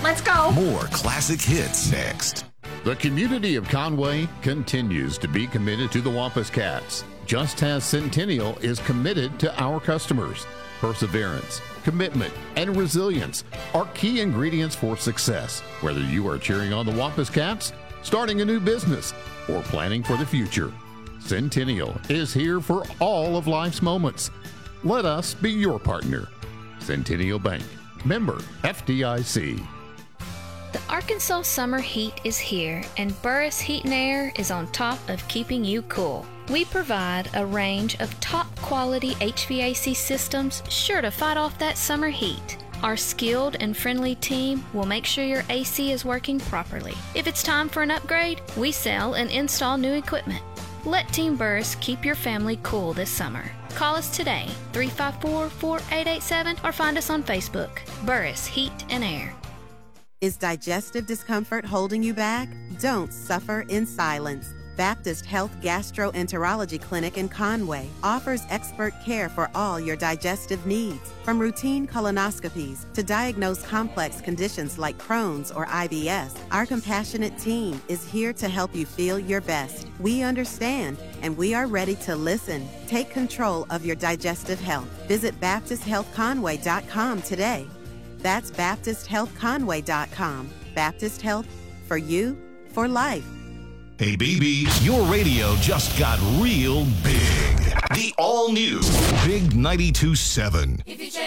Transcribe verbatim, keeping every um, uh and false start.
Let's go. More classic hits next. The community of Conway continues to be committed to the Wampus Cats, just as Centennial is committed to our customers. Perseverance, commitment, and resilience are key ingredients for success, whether you are cheering on the Wampus Cats, starting a new business, or planning for the future. Centennial is here for all of life's moments. Let us be your partner. Centennial Bank, member F D I C. The Arkansas summer heat is here, and Burris Heat and Air is on top of keeping you cool. We provide a range of top-quality H V A C systems sure to fight off that summer heat. Our skilled and friendly team will make sure your A C is working properly. If it's time for an upgrade, we sell and install new equipment. Let Team Burris keep your family cool this summer. Call us today, three five four, four eight eight seven, or find us on Facebook, Burris Heat and Air. Is digestive discomfort holding you back? Don't suffer in silence. Baptist Health Gastroenterology Clinic in Conway offers expert care for all your digestive needs, from routine colonoscopies to diagnose complex conditions like Crohn's or I B S. Our compassionate team is here to help you feel your best. We understand, and we are ready to listen. Take control of your digestive health. Visit Baptist Health Conway dot com today. That's Baptist Health Conway dot com. Baptist Health, for you, for life. Hey, baby, your radio just got real big. The all-new Big ninety-two point seven.